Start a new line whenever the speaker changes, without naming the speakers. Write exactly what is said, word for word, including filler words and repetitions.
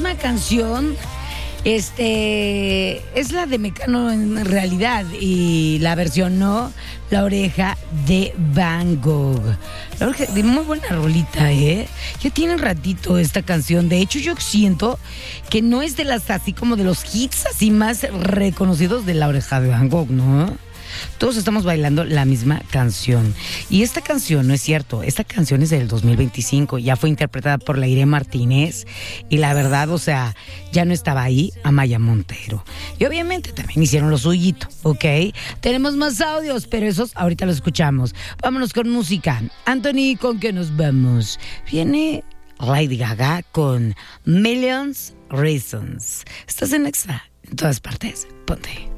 misma canción. Este es la de Mecano en realidad y la versión no, La Oreja de Van Gogh. La oreja de muy buena rolita, ¿eh? Ya tiene un ratito esta canción. De hecho, yo siento que no es de las así como de los hits así más reconocidos de La Oreja de Van Gogh, ¿no? Todos estamos bailando la misma canción. Y esta canción, no es cierto, esta canción es del dos mil veinticinco, ya fue interpretada por Leire Martínez y la verdad, o sea, ya no estaba ahí Amaya Montero. Y obviamente también hicieron lo suyito, ¿ok? Tenemos más audios, pero esos ahorita los escuchamos. Vámonos con música. Anthony, ¿con qué nos vamos? Viene Lady Gaga con Millions Reasons. Estás en Extra, en todas partes. Ponte.